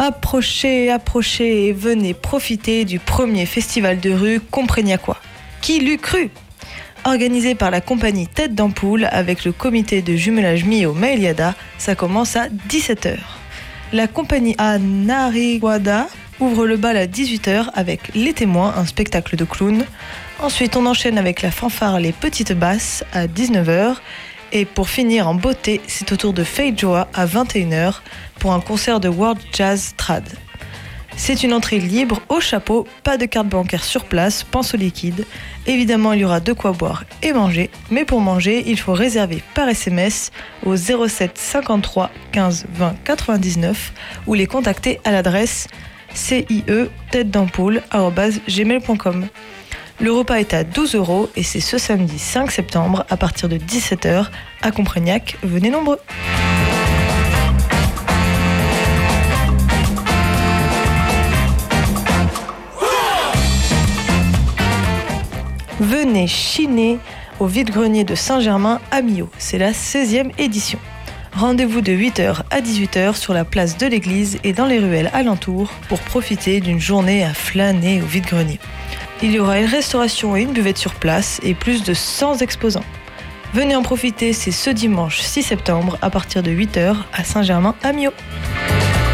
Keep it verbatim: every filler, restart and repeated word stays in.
Approchez, approchez et venez profiter du premier festival de rue compreignacois. Qui l'eût cru ? Organisé par la compagnie Tête d'Ampoule avec le comité de jumelage Mio Maeliada, ça commence à dix-sept heures. La compagnie Anariguada ouvre le bal à dix-huit heures avec Les Témoins, un spectacle de clown. Ensuite, on enchaîne avec la fanfare Les Petites Basses à dix-neuf heures. Et pour finir en beauté, c'est au tour de Faye Joa à vingt et une heures pour un concert de World Jazz Trad. C'est une entrée libre au chapeau, pas de carte bancaire sur place, pense au liquide. Évidemment, il y aura de quoi boire et manger, mais pour manger, il faut réserver par S M S au zéro sept cinquante-trois quinze vingt quatre-vingt-dix-neuf ou les contacter à l'adresse c i e tête d'ampoule arobase gmail point com. Le repas est à douze euros et c'est ce samedi cinq septembre à partir de dix-sept heures à Compreignac. Venez nombreux. Venez chiner au vide-grenier de Saint-Germain à Millau. C'est la seizième édition. Rendez-vous de huit heures à dix-huit heures sur la place de l'église et dans les ruelles alentours pour profiter d'une journée à flâner au vide-grenier. Il y aura une restauration et une buvette sur place et plus de cent exposants. Venez en profiter, c'est ce dimanche six septembre à partir de huit heures à Saint-Germain à Millau.